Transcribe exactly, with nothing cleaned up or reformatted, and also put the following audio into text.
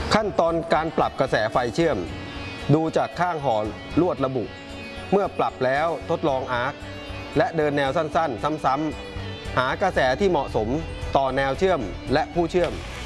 ขั้นตอนการปรับกระแสไฟเชื่อมดูจากข้างห่อลวดระบุเมื่อปรับแล้วทดลองอาร์คและเดินแนวสั้นๆซ้ำๆหากระแสที่เหมาะสมต่อแนวเชื่อมและผู้เชื่อม